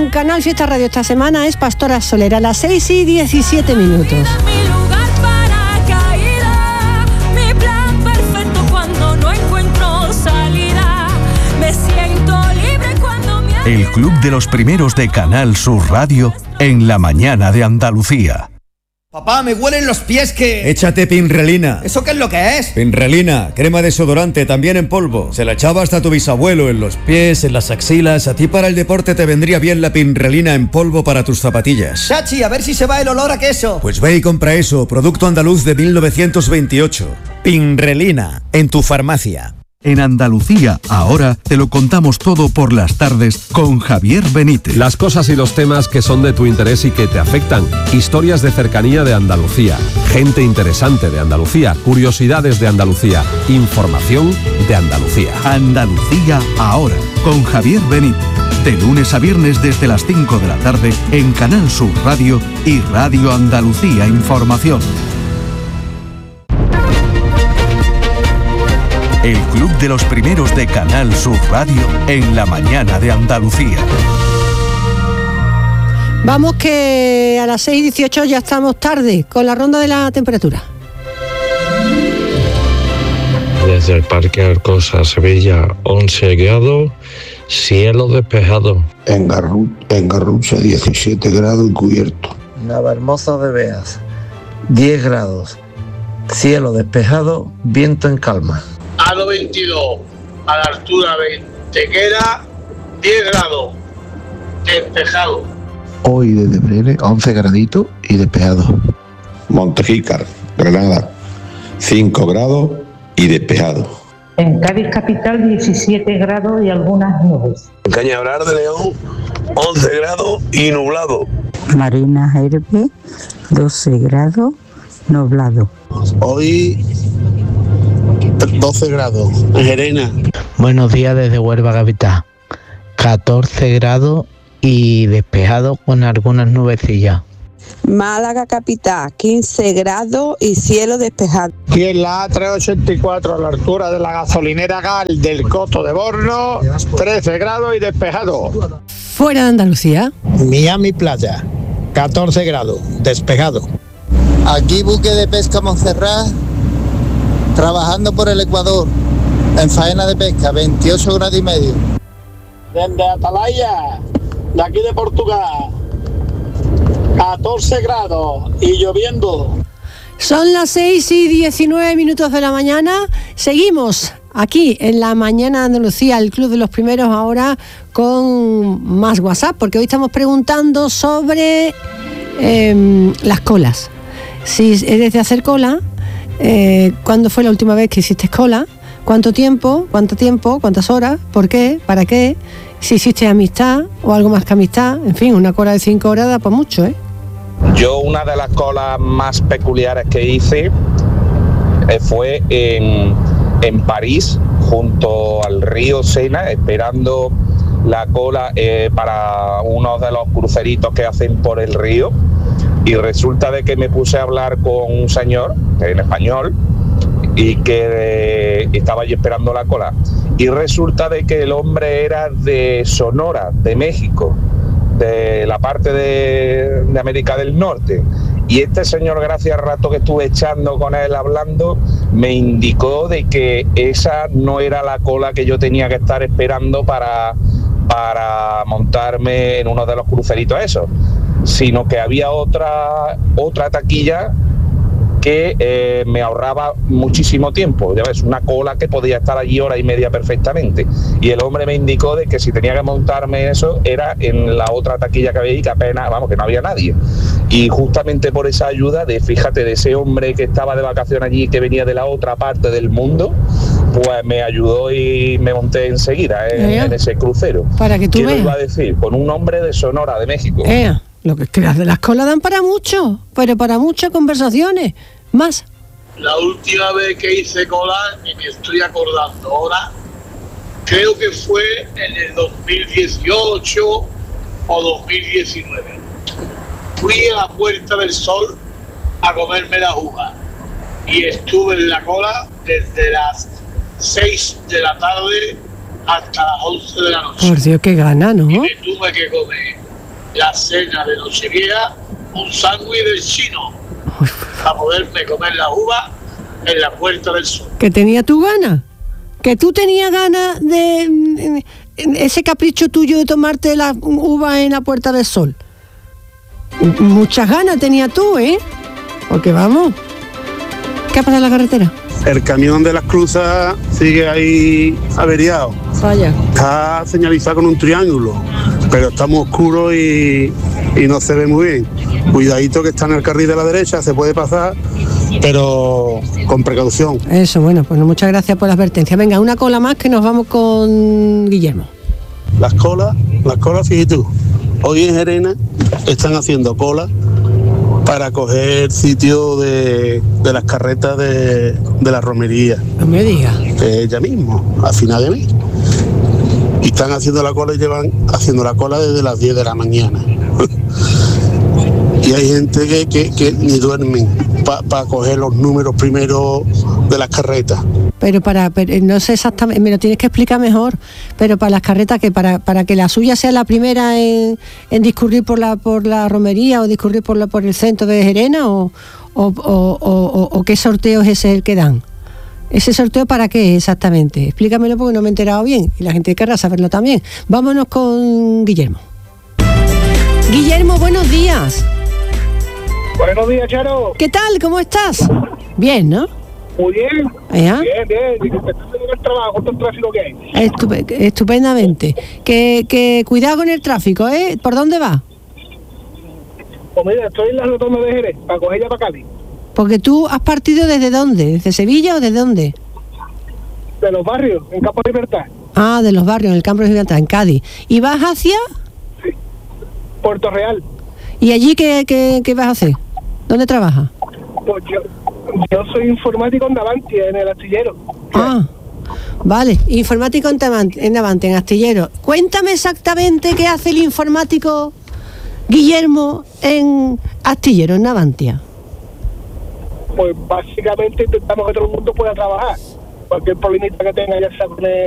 en Canal Fiesta Radio esta semana es Pastora Soler, a las 6:17. El Club de los Primeros de Canal Sur Radio en la mañana de Andalucía. Papá, me huelen los pies que... Échate Pinrelina. ¿Eso qué es lo que es? Pinrelina, crema desodorante, también en polvo. Se la echaba hasta tu bisabuelo en los pies, en las axilas. A ti para el deporte te vendría bien la Pinrelina en polvo para tus zapatillas. Chachi, a ver si se va el olor a queso. Pues ve y compra eso, producto andaluz de 1928. Pinrelina, en tu farmacia. En Andalucía, ahora te lo contamos todo por las tardes con Javier Benítez. Las cosas y los temas que son de tu interés y que te afectan. Historias de cercanía de Andalucía. Gente interesante de Andalucía. Curiosidades de Andalucía. Información de Andalucía. Andalucía, ahora, con Javier Benítez. De lunes a viernes desde las 5 de la tarde en Canal Sur Radio y Radio Andalucía Información. El Club de los Primeros de Canal Sur Radio en la mañana de Andalucía. Vamos que a las 6:18 ya estamos tarde con la ronda de la temperatura. Desde el Parque Arcosa, Sevilla, 11 grados, cielo despejado. En Garrucha, 17 grados encubierto. Navahermosa de Beas, 10 grados, cielo despejado, viento en calma. Ado 22, a la altura de Tequera, 10 grados, despejado. Hoy desde Brele, 11 graditos y despejado. Montejícar, Granada, 5 grados y despejado. En Cádiz capital, 17 grados y algunas nubes. En Cañaveral de León, 11 grados y nublado. Marina Herbe, 12 grados, nublado. Hoy 12 grados. Gerena. Buenos días desde Huelva capital. 14 grados y despejado con algunas nubecillas. Málaga capital, 15 grados y cielo despejado. Y en la A384 a la altura de la gasolinera Gal del Coto de Borno, 13 grados y despejado. Fuera de Andalucía. Miami Playa, 14 grados, despejado. Aquí buque de pesca Montserrat, trabajando por el Ecuador, en faena de pesca, 28 grados y medio. Desde Atalaya, de aquí de Portugal, 14 grados y lloviendo. Son las 6:19 de la mañana. Seguimos aquí en la mañana de Andalucía, el Club de los Primeros, ahora con más WhatsApp, porque hoy estamos preguntando sobre las colas. Si eres de hacer cola, ¿cuándo fue la última vez que hiciste cola? ¿Cuánto tiempo? ¿Cuántas horas? ¿Por qué? ¿Para qué? Si hiciste amistad o algo más que amistad. En fin, una cola de 5 horas da para mucho, ¿eh? Yo una de las colas más peculiares que hice fue en París, junto al río Sena, esperando la cola para uno de los cruceritos que hacen por el río. Y resulta de que me puse a hablar con un señor en español y que estaba allí esperando la cola. Y resulta de que el hombre era de Sonora, de México, de la parte de América del Norte. Y este señor, gracias al rato que estuve echando con él hablando, me indicó de que esa no era la cola que yo tenía que estar esperando para montarme en uno de los cruceritos esos, sino que había otra taquilla que me ahorraba muchísimo tiempo. Ya ves, una cola que podía estar allí hora y media perfectamente. Y el hombre me indicó de que si tenía que montarme eso era en la otra taquilla que había ahí, que apenas, vamos, que no había nadie. Y justamente por esa ayuda de ese hombre que estaba de vacaciones allí, que venía de la otra parte del mundo, pues me ayudó y me monté enseguida en ese crucero. Para que tú veas. ¿Qué iba a decir? Con un hombre de Sonora, de México. Lo que es que las de las colas dan para mucho, pero para muchas conversaciones. Más. La última vez que hice cola, y me estoy acordando ahora, creo que fue en el 2018 o 2019. Fui a la Puerta del Sol a comerme la uva y estuve en la cola desde las 6 de la tarde hasta las 11 de la noche. Por Dios, qué gana, ¿no? Y me tuve que comer la cena de Nochevieja, un sándwich del chino, para poderme comer la uva en la Puerta del Sol. Que tenía tu gana, que tú tenías ganas de ese capricho tuyo de tomarte la uva en la Puerta del Sol. Muchas ganas tenías tú, ¿eh? Porque vamos, ¿qué ha pasado en la carretera? El camión de las cruzas sigue ahí averiado. Vaya. Está señalizado con un triángulo, pero está muy oscuro y no se ve muy bien. Cuidadito que está en el carril de la derecha, se puede pasar, pero con precaución. Eso, bueno, pues muchas gracias por la advertencia. Venga, una cola más que nos vamos con Guillermo. Las colas, fíjate tú. Hoy en Gerena están haciendo cola para coger sitio de las carretas de la romería. No me digas. Que es ya mismo, a final de mes. Y están haciendo la cola y llevan haciendo la cola desde las 10 de la mañana. Y hay gente que ni duermen para coger los números primero de las carretas. Pero no sé exactamente, me lo tienes que explicar mejor, pero para las carretas, que para que la suya sea la primera en discurrir por la romería o discurrir por el centro de Gerena, o qué sorteo es ese el que dan. ¿Ese sorteo para qué exactamente? Explícamelo porque no me he enterado bien y la gente querrá saberlo también. Vámonos con Guillermo. Guillermo, buenos días. Buenos días, Charo. ¿Qué tal? ¿Cómo estás? Bien, ¿no? Muy bien. ¿Ya? Bien. Empezando el trabajo, con todo el tráfico que hay. Estupendamente. Que cuidado con el tráfico, ¿eh? ¿Por dónde va? Pues mira, estoy en la rotonda de Jerez, para coger ya para Cádiz. Porque tú has partido ¿desde dónde? ¿Desde Sevilla o desde dónde? De los barrios, en Campo de Libertad. Ah, de los barrios, en el Campo de Libertad, en Cádiz. ¿Y vas hacia? Sí. Puerto Real. ¿Y allí qué vas a hacer? ¿Dónde trabajas? Pues yo soy informático en Navantia, en el astillero. Ah, vale, informático en Navantia, en astillero. Cuéntame exactamente qué hace el informático Guillermo en astillero, en Navantia. Pues básicamente intentamos que todo el mundo pueda trabajar. Cualquier problemita que tenga, ya sea con